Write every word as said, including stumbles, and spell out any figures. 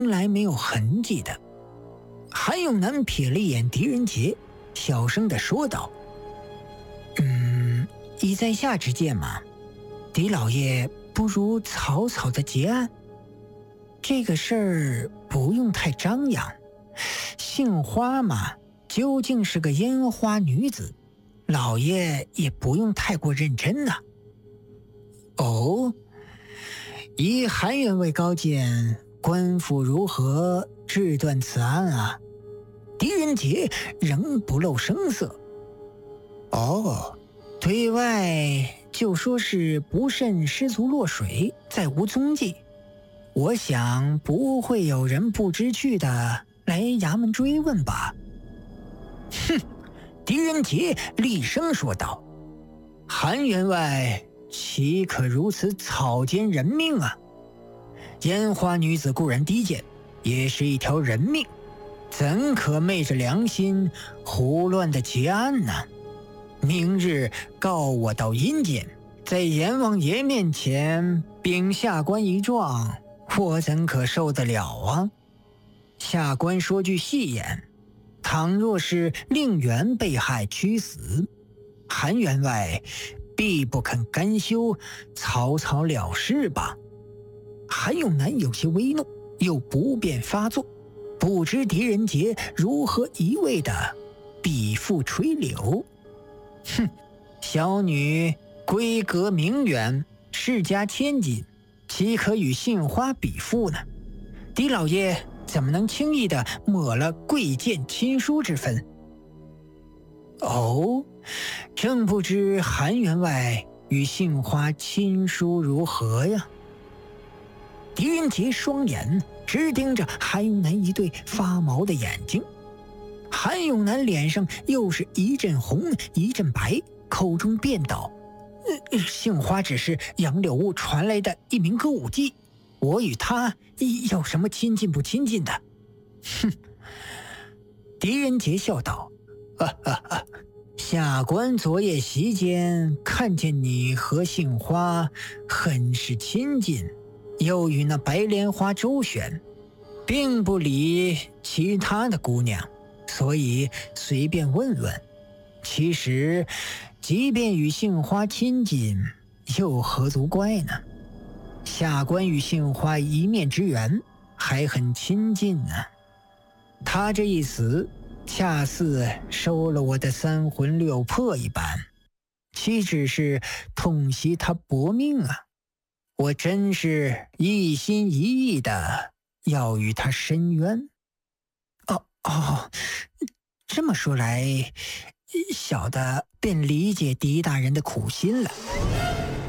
来没有痕迹的。韩永南瞥了一眼狄仁杰，小声地说道：“嗯，以在下之见嘛，狄老爷不如草草的结案。这个事儿不用太张扬，杏花嘛，究竟是个烟花女子，老爷也不用太过认真呐、啊。”哦，以韩员外高见，官府如何治断此案啊？狄仁杰仍不露声色。哦，对外就说是不慎失足落水，再无踪迹。我想不会有人不知趣的来衙门追问吧？哼！狄仁杰厉声说道：“韩员外岂可如此草菅人命啊？烟花女子固然低贱，也是一条人命，怎可昧着良心胡乱的结案呢？明日告我到阴间，在阎王爷面前禀下官一状，我怎可受得了啊？下官说句戏言，倘若是令媛被害屈死，韩员外必不肯甘休，草草了事吧？”韩永南有些微怒，又不便发作，不知狄仁杰如何一味的比附垂柳。哼，小女闺阁名媛，世家千金，岂可与杏花比附呢？狄老爷怎么能轻易的抹了贵贱亲疏之分？哦，正不知韩员外与杏花亲疏如何呀？狄仁杰双眼直盯着韩永南一对发毛的眼睛，韩永南脸上又是一阵红一阵白，口中辩道：“呃、杏花只是杨柳屋传来的一名歌舞伎，我与他有什么亲近不亲近的？”哼！狄仁杰笑道：“哈哈哈，下官昨夜席间看见你和杏花很是亲近，又与那白莲花周旋，并不理其他的姑娘，所以随便问问。其实即便与杏花亲近，又何足怪呢？下官与杏花一面之缘，还很亲近呢。他这一死，恰似收了我的三魂六魄一般，岂只是痛惜他薄命啊！我真是一心一意的要与他申冤。哦哦，这么说来，小的便理解狄大人的苦心了。